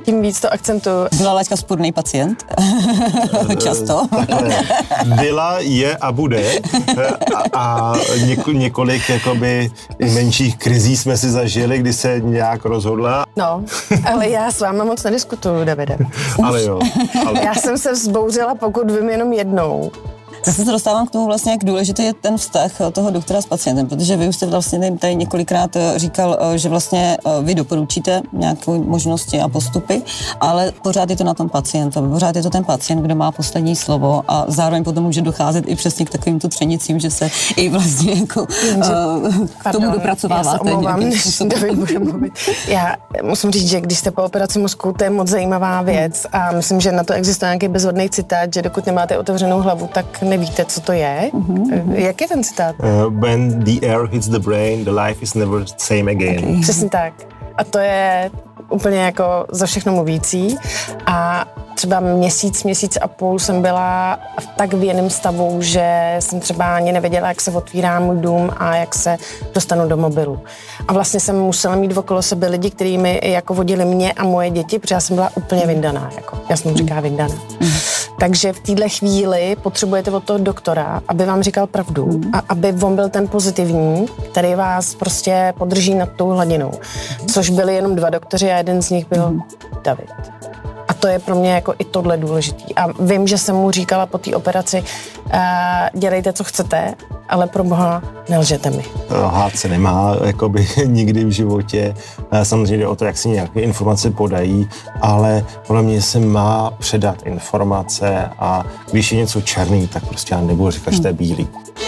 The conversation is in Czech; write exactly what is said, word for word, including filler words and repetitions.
tím víc to akcentuju. Byla Láďka spurný pacient? Často. Takhle, byla, je a bude. A, a něko, několik jakoby menších krizí jsme si zažili, kdy se nějak rozhodla. No, ale já s váma moc nediskutuju, Davide. Ale jo. Ale... Já jsem se vzbouřila, pokud vím, jenom jednou. Zase se dostávám k tomu vlastně, jak důležitý je ten vztah toho doktora s pacientem, protože vy už jste vlastně tady několikrát říkal, že vlastně vy doporučíte nějaké možnosti a postupy, ale pořád je to na tom pacientovi, pořád je to ten pacient, kdo má poslední slovo a zároveň potom může docházet i přesně k takovýmto třenicím, že se i vlastně jako Jenže, uh, k pardon, tomu dopracováváte. Já se omlouvám, než David bude mluvit. Já musím říct, že když jste po operaci mozku, to je moc zajímavá věc a myslím, že na to existuje nějaký bezhodný citát, že dokud nemáte otevřenou hlavu, tak nevíte, co to je. Mm-hmm. Jak je ten citát? Uh, when the air hits the brain, the life is never the same again. Okay. Přesně tak. A to je úplně jako za všechno mluvící. A třeba měsíc, měsíc a půl jsem byla v tak věném stavu, že jsem třeba ani nevěděla, jak se otvírá můj dům a jak se dostanu do mobilu. A vlastně jsem musela mít okolo sebe lidi, kteří mi jako vodili mě a moje děti, protože já jsem byla úplně vyndaná, jako já jsem říká vyndaná. Takže v téhle chvíli potřebujete od toho doktora, aby vám říkal pravdu a aby on byl ten pozitivní, který vás prostě podrží nad tou hladinou. Což byli jenom dva doktoři a jeden z nich byl David. A to je pro mě jako i tohle důležitý. A vím, že jsem mu říkala po té operaci, uh, dělejte, co chcete, ale pro Boha nelžete mi. Lhát se nemá jakoby nikdy v životě. Samozřejmě jde o to, jak si nějaké informace podají, ale podle mě se má předat informace a když je něco černý, tak prostě já nebudu říkat, že to je bílý.